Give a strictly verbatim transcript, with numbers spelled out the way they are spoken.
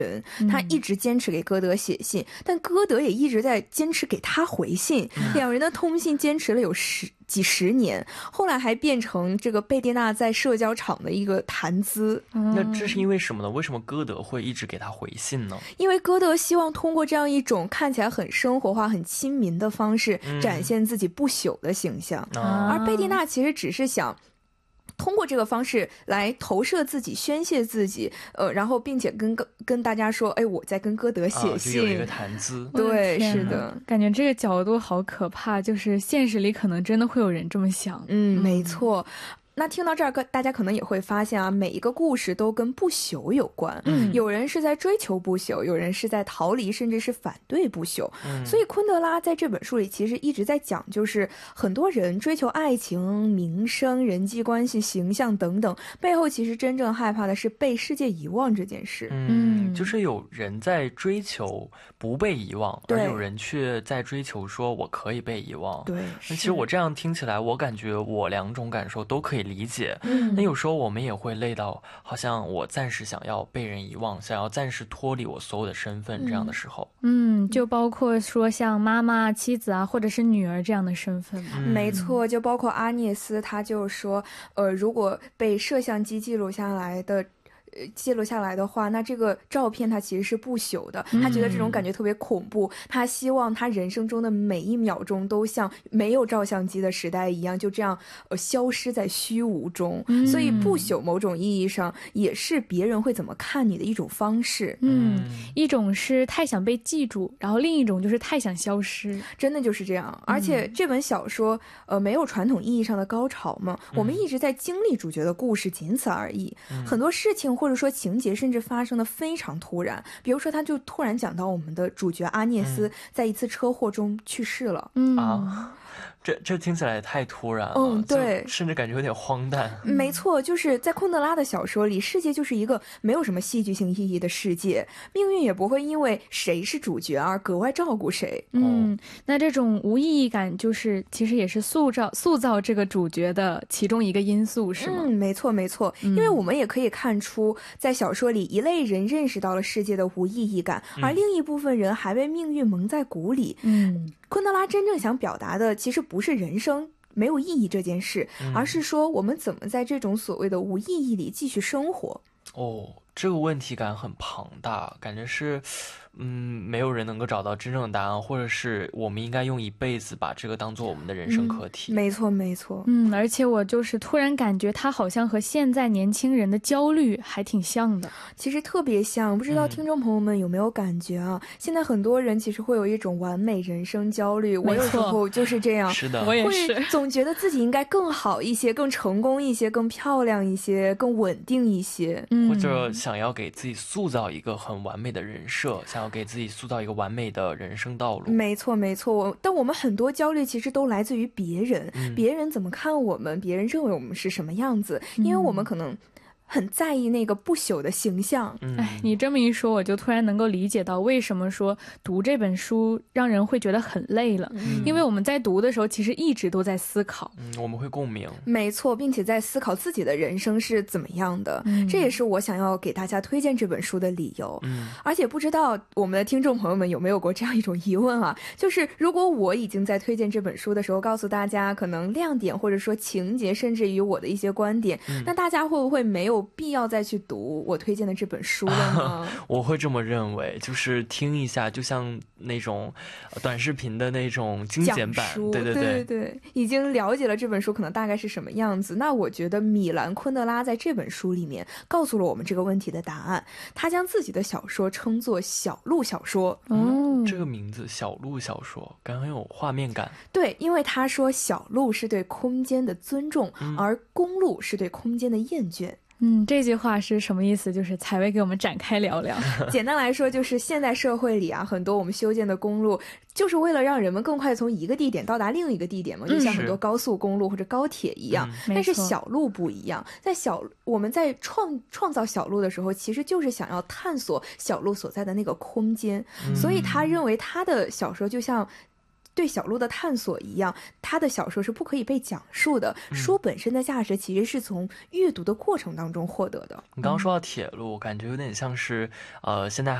他一直坚持给歌德写信，但歌德也一直在坚持给他回信，两人的通信坚持了有十几十年，后来还变成这个贝蒂娜在社交场的一个谈资。 那这是因为什么呢？为什么歌德会一直给他回信呢？ 因为歌德希望通过这样一种看起来很生活化很亲民的方式展现自己不朽的形象，而贝蒂娜其实只是想通过这个方式来投射自己宣泄自己，呃，然后并且跟跟大家说，哎，我在跟歌德写信， 就有一个谈资。 对，是的， 感觉这个角度好可怕，就是现实里可能真的会有人这么想。 嗯，没错。那听到这儿，大家可能也会发现啊，每一个故事都跟不朽有关。嗯，有人是在追求不朽，有人是在逃离，甚至是反对不朽。嗯，所以昆德拉在这本书里其实一直在讲，就是很多人追求爱情、名声、人际关系、形象等等，背后其实真正害怕的是被世界遗忘这件事。 嗯，就是有人在追求不被遗忘，而有人却在追求说我可以被遗忘。 对， 那其实我这样听起来，我感觉我两种感受都可以理解。嗯，那有时候我们也会累到好像我暂时想要被人遗忘，想要暂时脱离我所有的身份这样的时候。 嗯，就包括说像妈妈、妻子啊，或者是女儿这样的身份。 嗯，没错，就包括阿涅斯，他就说呃，如果被摄像机记录下来的呃，记录下来的话，那这个照片它其实是不朽的，他觉得这种感觉特别恐怖，嗯，他希望他人生中的每一秒钟都像没有照相机的时代一样，就这样呃消失在虚无中。嗯，所以不朽某种意义上也是别人会怎么看你的一种方式。 嗯，一种是太想被记住，然后另一种就是太想消失， 真的就是这样。而且这本小说呃没有传统意义上的高潮嘛，嗯，我们一直在经历主角的故事，仅此而已。嗯，很多事情或者说情节甚至发生的非常突然，比如说他就突然讲到我们的主角阿涅斯在一次车祸中去世了。 嗯啊，这这听起来也太突然了。 嗯，对， 甚至感觉有点荒诞。 没错，就是在昆德拉的小说里，世界就是一个没有什么戏剧性意义的世界，命运也不会因为谁是主角而格外照顾谁。 嗯，那这种无意义感就是其实也是塑造塑造这个主角的其中一个因素，是吗？ 嗯，没错没错，因为我们也可以看出在小说里一类人认识到了世界的无意义感，而另一部分人还被命运蒙在鼓里。嗯，昆德拉真正想表达的其实不是人生没有意义这件事，而是说我们怎么在这种所谓的无意义里继续生活。 哦，这个问题感很庞大，感觉是嗯，没有人能够找到真正的答案，或者是我们应该用一辈子把这个当做我们的人生课题。 嗯，没错没错。 嗯，而且我就是突然感觉他好像和现在年轻人的焦虑还挺像的， 其实特别像。不知道听众朋友们有没有感觉啊，嗯，现在很多人其实会有一种完美人生焦虑，我有时候就是这样。 是的， 我也是， 会总觉得自己应该更好一些，更成功一些，更漂亮一些，更稳定一些。 嗯，或者想要给自己塑造一个很完美的人设，想要给自己塑造一个完美的人生道路。 没错没错，但我们很多焦虑其实都来自于别人，嗯，别人怎么看我们，别人认为我们是什么样子，因为我们可能很在意那个不朽的形象。 哎，你这么一说，我就突然能够理解到为什么说读这本书让人会觉得很累了，嗯，因为我们在读的时候其实一直都在思考。 嗯，我们会共鸣。 没错，并且在思考自己的人生是怎么样的。嗯，这也是我想要给大家推荐这本书的理由。嗯，而且不知道我们的听众朋友们有没有过这样一种疑问啊，就是如果我已经在推荐这本书的时候告诉大家可能亮点或者说情节甚至于我的一些观点，嗯，那大家会不会没有必要再去读我推荐的这本书了呢？ 我会这么认为，就是听一下就像那种短视频的那种精简版。对对对, 对对对，已经了解了这本书可能大概是什么样子。那我觉得米兰昆德拉在这本书里面告诉了我们这个问题的答案。他将自己的小说称作小路小说。 嗯，这个名字小路小说感觉很有画面感。 对，因为他说小路是对空间的尊重，嗯，而公路是对空间的厌倦。 嗯，这句话是什么意思？就是采薇给我们展开聊聊。 简单来说，就是现代社会里啊，很多我们修建的公路，就是为了让人们更快从一个地点到达另一个地点嘛，就像很多高速公路或者高铁一样。嗯，但是小路不一样，在小我们在创创造小路的时候，其实就是想要探索小路所在的那个空间。嗯，所以他认为他的小说就像对小鹿的探索一样，他的小说是不可以被讲述的。 嗯、 书本身的价值其实是从阅读的过程当中获得的。 你刚刚说到铁路，感觉有点像是呃，现在